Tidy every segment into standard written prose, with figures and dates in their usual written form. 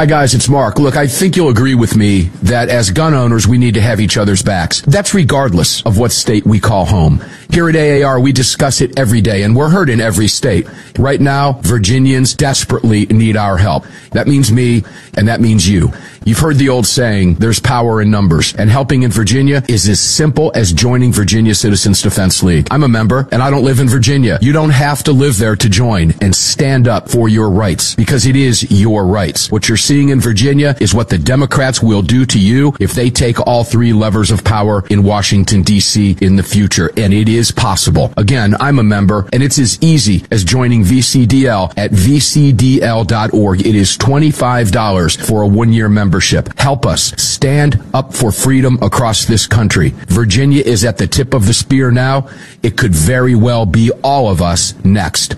Hi, guys, it's Mark. Look, I think you'll agree with me that as gun owners, we need to have each other's backs. That's regardless of what state we call home. Here at AAR, we discuss it every day, and we're heard in every state. Right now, Virginians desperately need our help. That means me, and that means you. You've heard the old saying, there's power in numbers, and helping in Virginia is as simple as joining Virginia Citizens Defense League. I'm a member, and I don't live in Virginia. You don't have to live there to join and stand up for your rights, because it is your rights. What you're seeing in Virginia is what the Democrats will do to you if they take all three levers of power in Washington, D.C. in the future, and it is possible. Again, I'm a member, and it's as easy as joining VCDL at vcdl.org. It is $25 for a one-year membership. Help us stand up for freedom across this country. Virginia is at the tip of the spear now. It could very well be all of us next.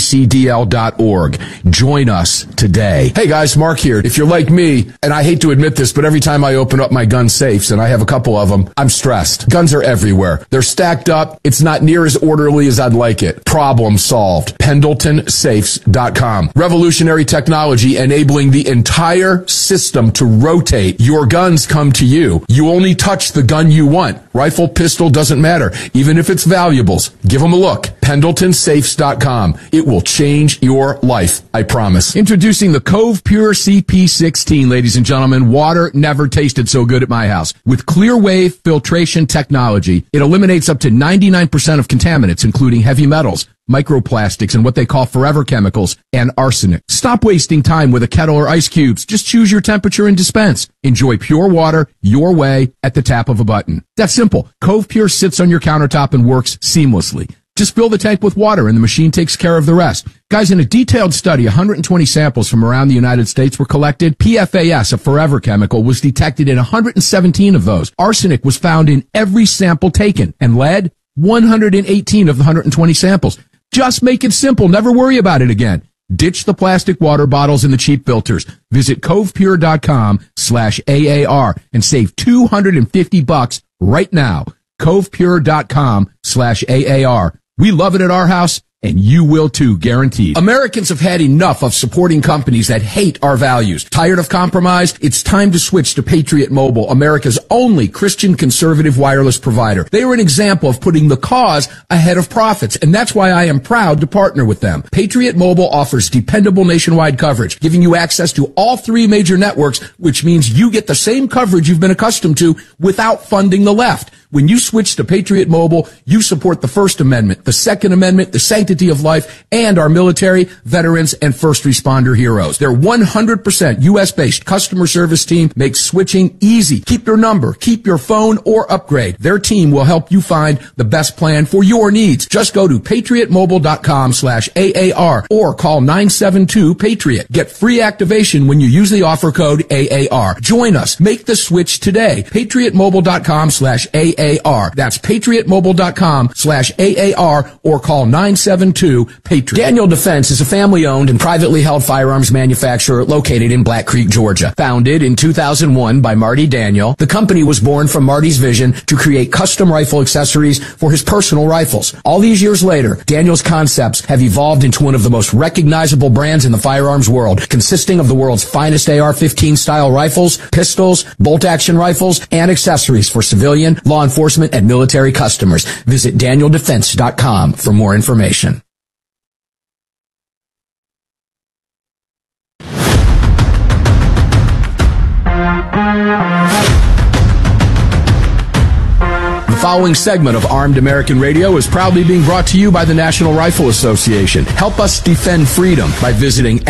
vcdl.org. Join us today. Hey guys, Mark here. If you're like me, and I hate to admit this, but every time I open up my gun safes, and I have a couple of them, I'm stressed. Guns are everywhere. They're stacked up. It's not near as orderly as I'd like it. Problem solved. PendletonSafes.com. Revolutionary technology enabling the entire system to rotate. Your guns come to you. You only touch the gun you want. Rifle, pistol, doesn't matter. Even if it's valuables. Give them a look. PendletonSafes.com. It will change your life. I promise. Introducing the Cove Pure CP16, ladies and gentlemen. Water never tasted so good at my house. With clear wave filtration technology, it eliminates up to 99% of contaminants, including heavy metals, microplastics, and what they call forever chemicals, and arsenic. Stop wasting time with a kettle or ice cubes. Just choose your temperature and dispense. Enjoy pure water your way at the tap of a button. That's simple. Cove Pure sits on your countertop and works seamlessly. Just fill the tank with water and the machine takes care of the rest. Guys, in a detailed study, 120 samples from around the United States were collected. PFAS, a forever chemical, was detected in 117 of those. Arsenic was found in every sample taken, and lead, 118 of the 120 samples. Just make it simple. Never worry about it again. Ditch the plastic water bottles and the cheap filters. Visit covepure.com/AAR and save $250 right now. covepure.com/AAR. We love it at our house, and you will too, guaranteed. Americans have had enough of supporting companies that hate our values. Tired of compromise? It's time to switch to Patriot Mobile, America's only Christian conservative wireless provider. They are an example of putting the cause ahead of profits, and that's why I am proud to partner with them. Patriot Mobile offers dependable nationwide coverage, giving you access to all three major networks, which means you get the same coverage you've been accustomed to without funding the left. When you switch to Patriot Mobile, you support the First Amendment, the Second Amendment, the sanctity of life, and our military, veterans, and first responder heroes. Their 100% U.S.-based customer service team makes switching easy. Keep your number, keep your phone, or upgrade. Their team will help you find the best plan for your needs. Just go to patriotmobile.com/AAR or call 972-PATRIOT. Get free activation when you use the offer code AAR. Join us. Make the switch today. patriotmobile.com/AAR. That's patriotmobile.com/AAR or call 972-PATRIOT. Daniel Defense is a family-owned and privately held firearms manufacturer located in Black Creek, Georgia. Founded in 2001 by Marty Daniel, the company was born from Marty's vision to create custom rifle accessories for his personal rifles. All these years later, Daniel's concepts have evolved into one of the most recognizable brands in the firearms world, consisting of the world's finest AR-15 style rifles, pistols, bolt-action rifles, and accessories for civilian, law enforcement, and military customers. Visit DanielDefense.com for more information. The following segment of Armed American Radio is proudly being brought to you by the National Rifle Association. Help us defend freedom by visiting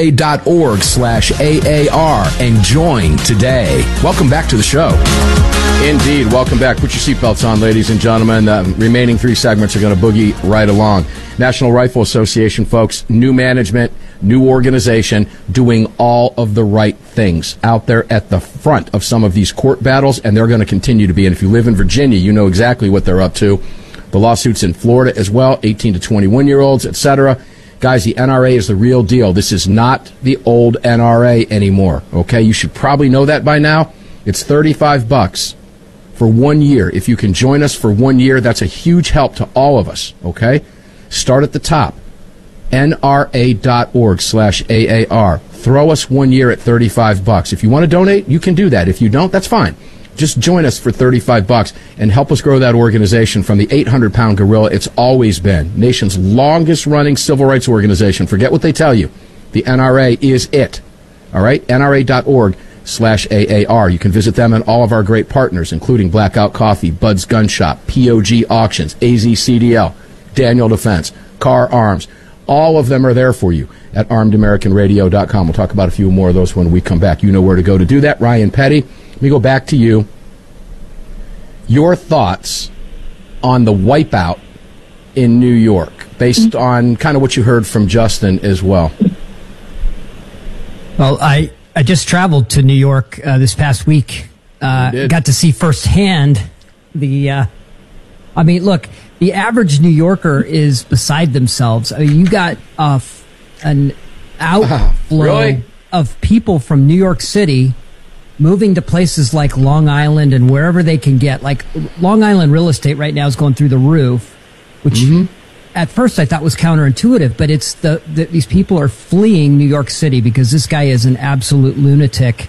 NRA.org/AAR and join today. Welcome back to the show. Indeed. Welcome back. Put your seatbelts on, ladies and gentlemen. The remaining three segments are going to boogie right along. National Rifle Association, folks, new management, new organization, doing all of the right things out there at the front of some of these court battles, and they're going to continue to be. And if you live in Virginia, you know exactly what they're up to. The lawsuits in Florida as well, 18 to 21-year-olds, etc. Guys, the NRA is the real deal. This is not the old NRA anymore, okay? You should probably know that by now. It's $35 for 1 year. If you can join us for 1 year, that's a huge help to all of us, okay? Start at the top. NRA.org/AAR. Throw us 1 year at $35. If you want to donate, you can do that. If you don't, that's fine. Just join us for $35 and help us grow that organization from the 800-pound gorilla it's always been. Nation's longest-running civil rights organization. Forget what they tell you. The NRA is it. All right? NRA.org/AAR. You can visit them and all of our great partners, including Blackout Coffee, Bud's Gun Shop, POG Auctions, AZCDL, Daniel Defense, Carr Arms. All of them are there for you at armedamericanradio.com. We'll talk about a few more of those when we come back. You know where to go to do that. Ryan Petty, let me go back to you. Your thoughts on the wipeout in New York, based on kind of what you heard from Justin as well. Well, I just traveled to New York this past week. Got to see firsthand the... I mean, look, the average New Yorker is beside themselves. I mean, you got an outflow of people from New York City moving to places like Long Island and wherever they can get. Like, Long Island real estate right now is going through the roof, which at first I thought was counterintuitive, but it's these people are fleeing New York City because this guy is an absolute lunatic.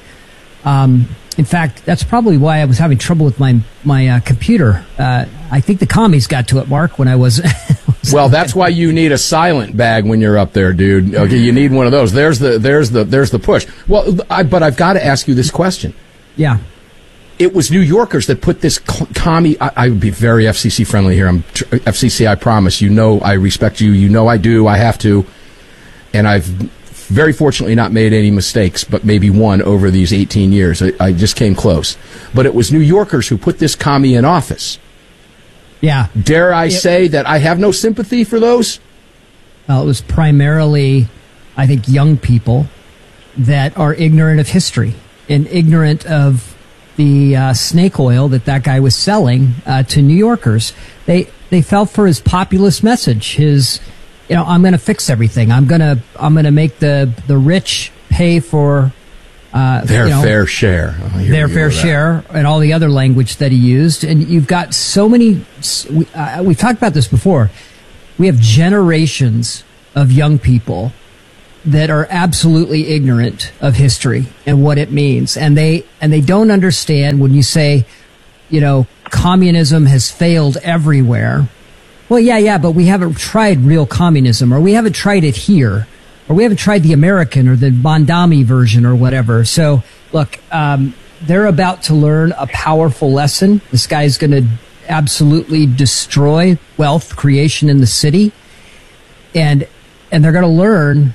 In fact, that's probably why I was having trouble with my computer. I think the commies got to it, Mark, when I was... Well, that's why you need a silent bag when you're up there, dude. Okay, you need one of those. There's the push. Well, but I've got to ask you this question. Yeah. It was New Yorkers that put this commie... I would be very FCC friendly here. I'm FCC, I promise. You know I respect you. You know I do. I have to. And I've very fortunately not made any mistakes, but maybe one over these 18 years. I just came close. But it was New Yorkers who put this commie in office. Yeah. Dare I say that I have no sympathy for those? Well, it was primarily, I think, young people that are ignorant of history and ignorant of the snake oil that guy was selling to New Yorkers. They fell for his populist message. His, I'm going to fix everything. I'm going to make the rich pay for their fair share. Their fair share, and all the other language that he used. And you've got so many, we've talked about this before. We have generations of young people that are absolutely ignorant of history and what it means. And they don't understand when you say, communism has failed everywhere. Well, yeah, but we haven't tried real communism, or we haven't tried it here. Or we haven't tried the American or the Mondami version or whatever. So, look, they're about to learn a powerful lesson. This guy's going to absolutely destroy wealth creation in the city. And they're going to learn,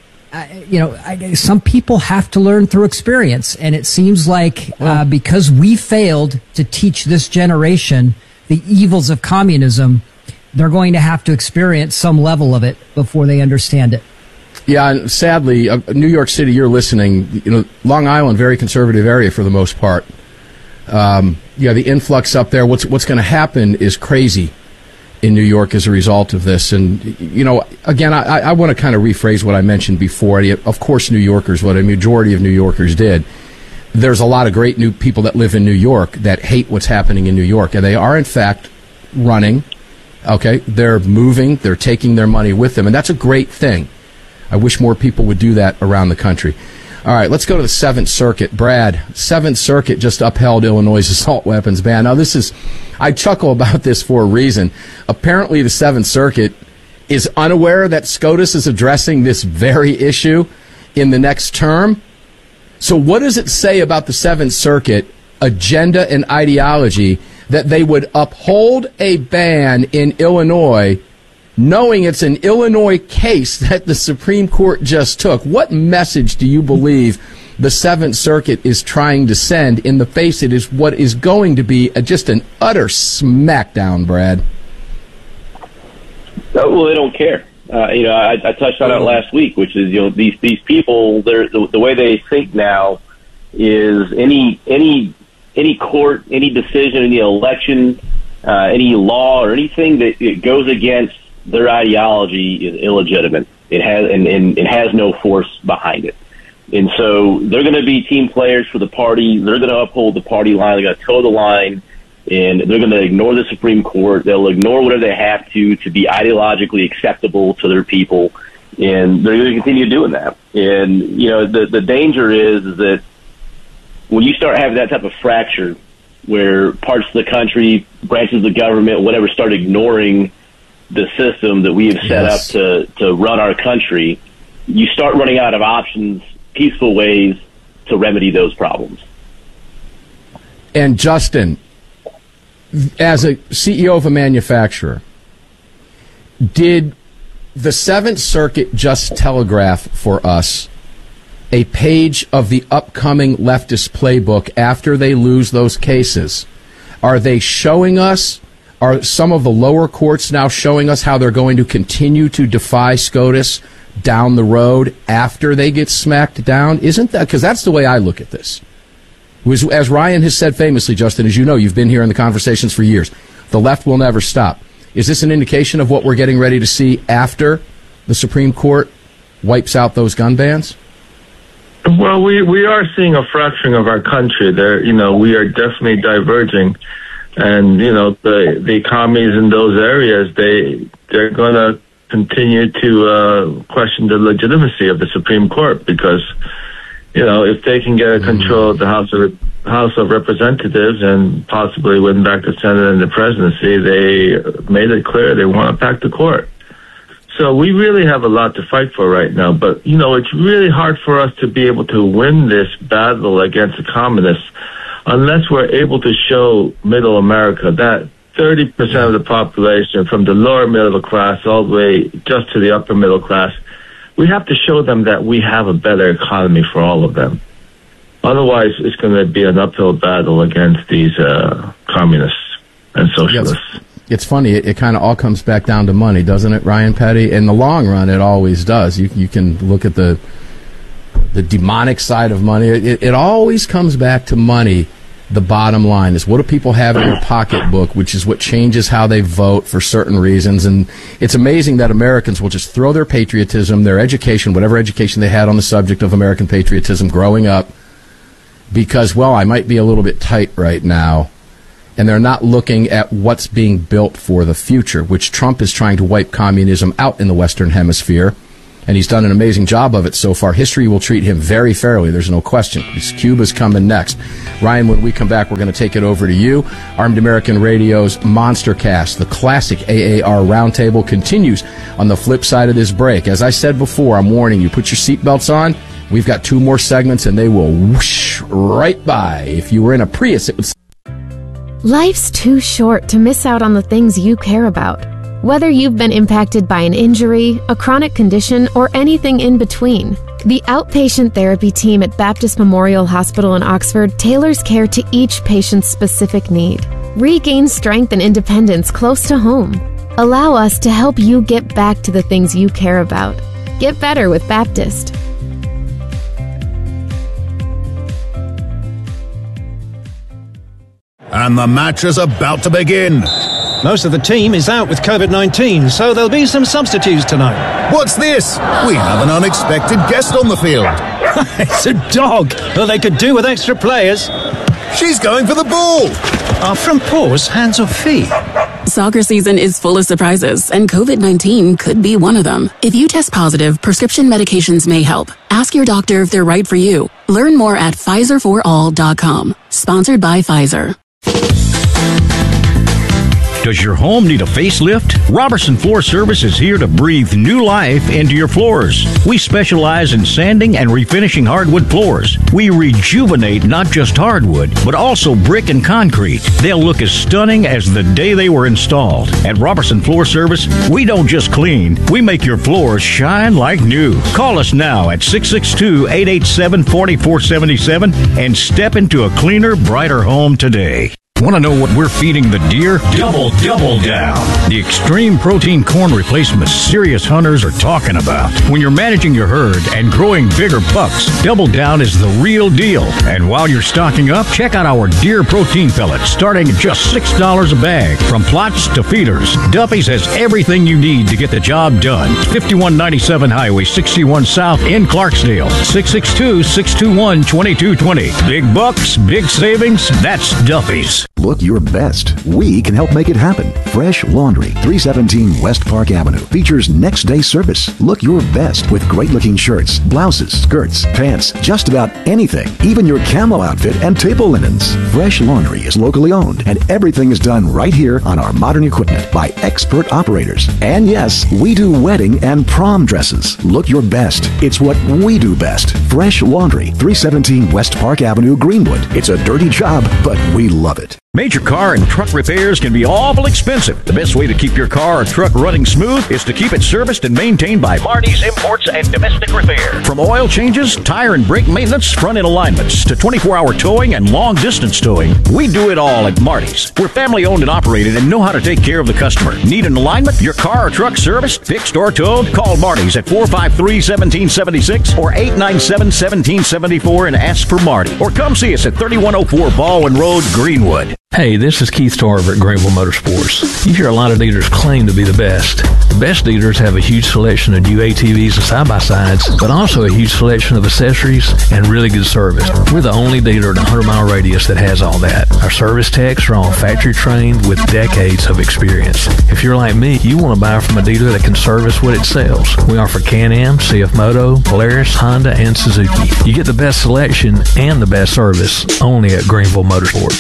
some people have to learn through experience. And it seems like because we failed to teach this generation the evils of communism, they're going to have to experience some level of it before they understand it. Yeah, and sadly, New York City, you're listening, Long Island, very conservative area for the most part. The influx up there, what's going to happen is crazy in New York as a result of this. And, again, I want to kind of rephrase what I mentioned before. Of course, New Yorkers, what a majority of New Yorkers did. There's a lot of great new people that live in New York that hate what's happening in New York. And they are, in fact, running. Okay? They're moving. They're taking their money with them. And that's a great thing. I wish more people would do that around the country. All right, let's go to the 7th Circuit. Brad, 7th Circuit just upheld Illinois' assault weapons ban. Now, I chuckle about this for a reason. Apparently, the 7th Circuit is unaware that SCOTUS is addressing this very issue in the next term. So what does it say about the 7th Circuit agenda and ideology that they would uphold a ban in Illinois knowing it's an Illinois case that the Supreme Court just took? What message do you believe the 7th Circuit is trying to send in the face it is what is going to be just an utter smackdown, Brad? Well, they don't care. I touched on it last week, which is, these people, the way they think now is any court, any decision, any election, any law or anything that it goes against their ideology is illegitimate. It has no force behind it. And so they're going to be team players for the party. They're going to uphold the party line. They're going to toe the line, and they're going to ignore the Supreme Court. They'll ignore whatever they have to be ideologically acceptable to their people. And they're going to continue doing that. And, you know, the danger is that when you start having that type of fracture where parts of the country, branches of the government, whatever, start ignoring the system that we have set up to run our country, you start running out of options, peaceful ways to remedy those problems. And Justin, as a CEO of a manufacturer, did the Seventh Circuit just telegraph for us a page of the upcoming leftist playbook after they lose those cases? Are they showing us, are some of the lower courts now showing us how they're going to continue to defy SCOTUS down the road after they get smacked down? Isn't that, because that's the way I look at this. As Ryan has said famously, Justin, as you know, you've been here in the conversations for years, the left will never stop. Is this an indication of what we're getting ready to see after the Supreme Court wipes out those gun bans? Well, we are seeing a fracturing of our country. There, you know, we are definitely diverging, and you know, the commies in those areas, they're going to continue to question the legitimacy of the Supreme Court, because, you know, if they can get control of the House of Representatives and possibly win back the Senate and the presidency, they made it clear they want to pack the court. So we really have a lot to fight for right now. But, you know, it's really hard for us to be able to win this battle against the communists unless we're able to show middle America that 30% of the population, from the lower middle class all the way just to the upper middle class, we have to show them that we have a better economy for all of them. Otherwise, it's going to be an uphill battle against these communists and socialists. Yes. It's funny. It kind of all comes back down to money, doesn't it, Ryan Petty? In the long run, it always does. You can look at the demonic side of money. It always comes back to money. The bottom line is, what do people have in their pocketbook, which is what changes how they vote for certain reasons. And it's amazing that Americans will just throw their patriotism, their education, whatever education they had on the subject of American patriotism growing up, because, well, I might be a little bit tight right now. And they're not looking at what's being built for the future, which Trump is trying to wipe communism out in the Western Hemisphere. And he's done an amazing job of it so far. History will treat him very fairly. There's no question. Cuba's coming next. Ryan, when we come back, we're going to take it over to you. Armed American Radio's Monster Cast, the classic AAR Roundtable, continues on the flip side of this break. As I said before, I'm warning you, put your seatbelts on. We've got 2 more segments, and they will whoosh right by. If you were in a Prius, it would... Life's too short to miss out on the things you care about. Whether you've been impacted by an injury, a chronic condition, or anything in between, the outpatient therapy team at Baptist Memorial Hospital in Oxford tailors care to each patient's specific need. Regain strength and independence close to home. Allow us to help you get back to the things you care about. Get better with Baptist. And the match is about to begin. Most of the team is out with COVID-19, so there'll be some substitutes tonight. What's this? We have an unexpected guest on the field. It's a dog. Well, they could do with extra players. She's going for the ball. Are front paws hands or feet? Soccer season is full of surprises, and COVID-19 could be one of them. If you test positive, prescription medications may help. Ask your doctor if they're right for you. Learn more at PfizerForAll.com. Sponsored by Pfizer. Does your home need a facelift? Robertson Floor Service is here to breathe new life into your floors. We specialize in sanding and refinishing hardwood floors. We rejuvenate not just hardwood, but also brick and concrete. They'll look as stunning as the day they were installed. At Robertson Floor Service, we don't just clean, we make your floors shine like new. Call us now at 662-887-4477 and step into a cleaner, brighter home today. Want to know what we're feeding the deer? Double Down. The extreme protein corn replacement serious hunters are talking about. When you're managing your herd and growing bigger bucks, Double Down is the real deal. And while you're stocking up, check out our deer protein pellets starting at just $6 a bag. From plots to feeders, Duffy's has everything you need to get the job done. 5197 Highway 61 South in Clarksdale. 662-621-2220. Big bucks, big savings, that's Duffy's. Look your best. We can help make it happen. Fresh Laundry, 317 West Park Avenue. Features next day service. Look your best with great looking shirts, blouses, skirts, pants, just about anything. Even your camo outfit and table linens. Fresh Laundry is locally owned and everything is done right here on our modern equipment by expert operators. And yes, we do wedding and prom dresses. Look your best. It's what we do best. Fresh Laundry, 317 West Park Avenue, Greenwood. It's a dirty job, but we love it. Major car and truck repairs can be awful expensive. The best way to keep your car or truck running smooth is to keep it serviced and maintained by Marty's Imports and Domestic Repair. From oil changes, tire and brake maintenance, front-end alignments, to 24-hour towing and long-distance towing, we do it all at Marty's. We're family-owned and operated and know how to take care of the customer. Need an alignment? Your car or truck serviced, fixed, or towed? Call Marty's at 453-1776 or 897-1774 and ask for Marty. Or come see us at 3104 Baldwin Road, Greenwood. Hey, this is Keith Tarver at Greenville Motorsports. You hear a lot of dealers claim to be the best. The best dealers have a huge selection of new ATVs and side-by-sides, but also a huge selection of accessories and really good service. We're the only dealer in a 100-mile radius that has all that. Our service techs are all factory trained with decades of experience. If you're like me, you want to buy from a dealer that can service what it sells. We offer Can-Am, CF Moto, Polaris, Honda, and Suzuki. You get the best selection and the best service only at Greenville Motorsports.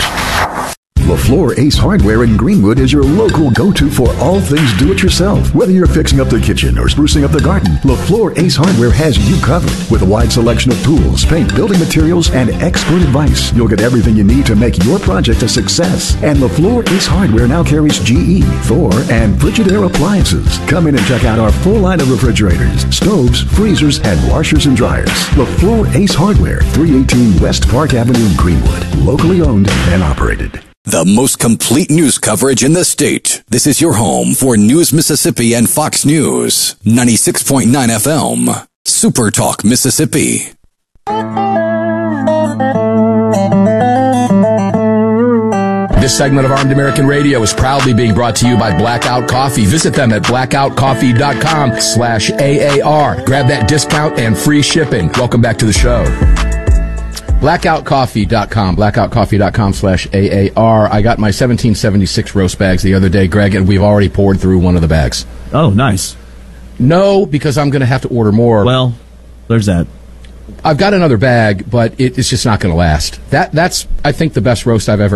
LaFleur Ace Hardware in Greenwood is your local go-to for all things do-it-yourself. Whether you're fixing up the kitchen or sprucing up the garden, LaFleur Ace Hardware has you covered. With a wide selection of tools, paint, building materials, and expert advice, you'll get everything you need to make your project a success. And LaFleur Ace Hardware now carries GE, Thor, and Frigidaire appliances. Come in and check out our full line of refrigerators, stoves, freezers, and washers and dryers. LaFleur Ace Hardware, 318 West Park Avenue, Greenwood. Locally owned and operated. The most complete news coverage in the state. This is your home for News Mississippi and Fox News. 96.9 FM. Super Talk Mississippi. This segment of Armed American Radio is proudly being brought to you by Blackout Coffee. Visit them at blackoutcoffee.com/AAR. Grab that discount and free shipping. Welcome back to the show. Blackoutcoffee.com, blackoutcoffee.com/AAR. I got my 1776 roast bags the other day, Greg, and we've already poured through one of the bags. Oh, nice. No, because I'm going to have to order more. Well, there's that. I've got another bag, but it's just not going to last. That's, I think, the best roast I've ever